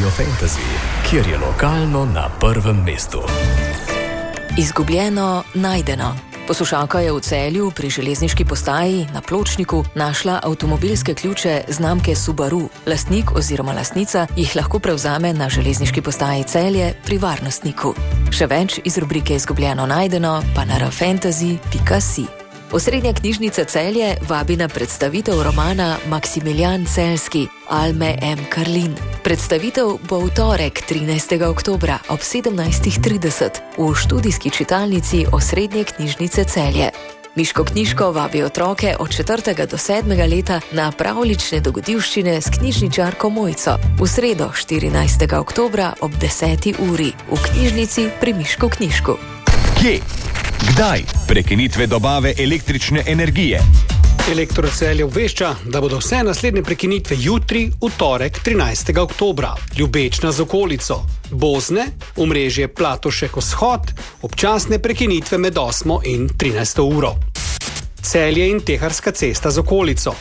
Radio Fantasy, kjer je lokalno na prvem mestu. Izgubljeno, najdeno. Poslušalka je v Celju pri železniški postaji na pločniku našla avtomobilske ključe znamke Subaru. Lastnik oziroma lastnica jih lahko prevzame na železniški postaji Celje pri varnostniku. Še več iz rubrike Izgubljeno, najdeno pa na rfantasy.si. Osrednja knjižnica Celje vabi na predstavitev romana Maksimilijan Celjski Alme M. Karlin. Predstavitev bo v torek 13. oktobra ob 17:30 v študijski čitalnici Osrednje knjižnice Celje. Miško knjižko vabi otroke od 4. do 7. leta na pravljične dogodivščine s knjižničarko Mojco v sredo 14. oktobra ob 10. uri v knjižnici pri Miško knjižku. Kje? Kdaj? Prekinitve dobave električne energije. Elektro Celje obvešča, da bodo vse naslednje prekinitve jutri, v torek 13. oktobra. Ljubečna z okolico. Bozne, omrežje Platošek-Vzhod, občasne prekinitve med 8. in 13. uro. Celje in Teharska cesta z okolico.